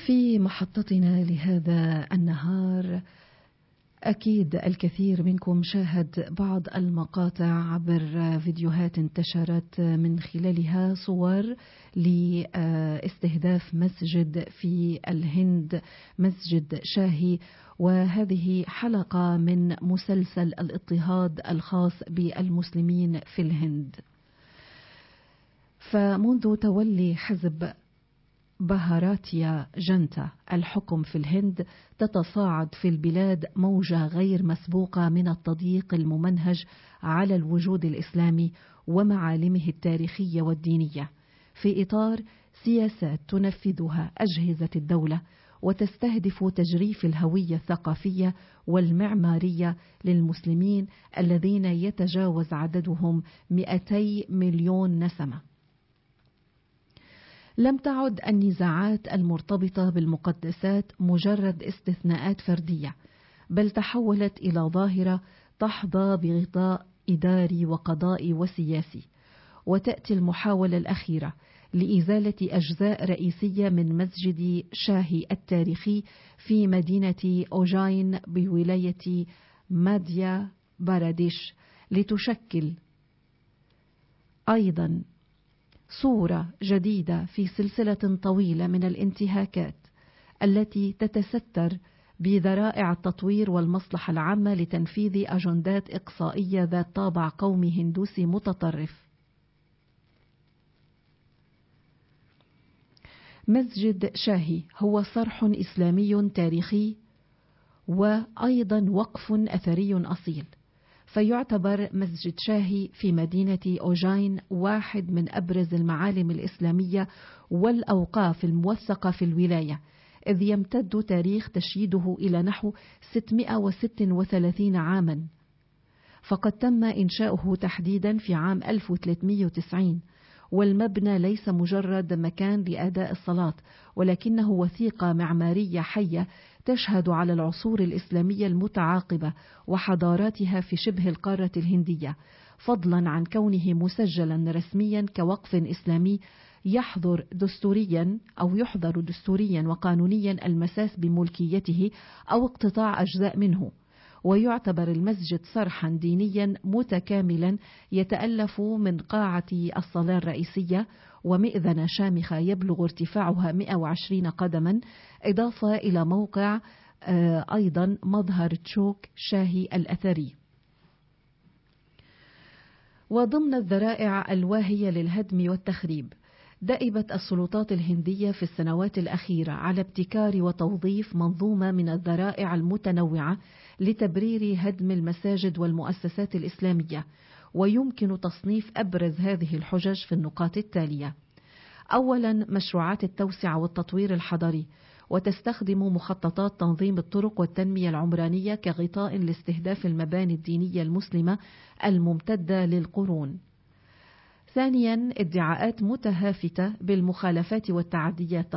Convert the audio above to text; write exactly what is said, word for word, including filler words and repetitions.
في محطتنا لهذا النهار أكيد الكثير منكم شاهد بعض المقاطع عبر فيديوهات انتشرت من خلالها صور لاستهداف مسجد في الهند، مسجد شاهي، وهذه حلقة من مسلسل الاضطهاد الخاص بالمسلمين في الهند. فمنذ تولي حزب بهاراتيا جنتا الحكم في الهند تتصاعد في البلاد موجة غير مسبوقة من التضييق الممنهج على الوجود الإسلامي ومعالمه التاريخية والدينية في إطار سياسات تنفذها أجهزة الدولة وتستهدف تجريف الهوية الثقافية والمعمارية للمسلمين الذين يتجاوز عددهم مئتي مليون نسمة. لم تعد النزاعات المرتبطة بالمقدسات مجرد استثناءات فردية، بل تحولت إلى ظاهرة تحظى بغطاء إداري وقضائي وسياسي. وتأتي المحاولة الأخيرة لإزالة أجزاء رئيسية من مسجد شاهي التاريخي في مدينة أوجاين بولاية ماديا باراديش لتشكل أيضا صورة جديدة في سلسلة طويلة من الانتهاكات التي تتستر بذرائع التطوير والمصلحة العامة لتنفيذ أجندات إقصائية ذات طابع قومي هندوسي متطرف. مسجد شاهي هو صرح إسلامي تاريخي وأيضا وقف أثري أصيل، فيعتبر مسجد شاهي في مدينة أوجاين واحد من أبرز المعالم الإسلامية والأوقاف الموثقة في الولاية، إذ يمتد تاريخ تشييده إلى نحو ستمائة وستة وثلاثين عاما، فقد تم إنشاؤه تحديدا في عام ألف وثلاثمائة وتسعين. والمبنى ليس مجرد مكان لأداء الصلاة، ولكنه وثيقة معمارية حية تشهد على العصور الإسلامية المتعاقبة وحضاراتها في شبه القارة الهندية، فضلا عن كونه مسجلا رسميا كوقف إسلامي يحظر دستوريا أو يحظر دستوريا وقانونيا المساس بملكيته أو اقتطاع أجزاء منه. ويعتبر المسجد صرحا دينيا متكاملا يتألف من قاعة الصلاة الرئيسية ومئذنة شامخة يبلغ ارتفاعها مئة وعشرين قدما، إضافة إلى موقع أيضا مظهر تشوك شاهي الأثري. وضمن الذرائع الواهية للهدم والتخريب، دأبت السلطات الهندية في السنوات الأخيرة على ابتكار وتوظيف منظومة من الذرائع المتنوعة لتبرير هدم المساجد والمؤسسات الإسلامية، ويمكن تصنيف أبرز هذه الحجج في النقاط التالية. أولا، مشروعات التوسعة والتطوير الحضري، وتستخدم مخططات تنظيم الطرق والتنمية العمرانية كغطاء لاستهداف المباني الدينية المسلمة الممتدة للقرون. ثانيا، ادعاءات متهافتة بالمخالفات والتعديات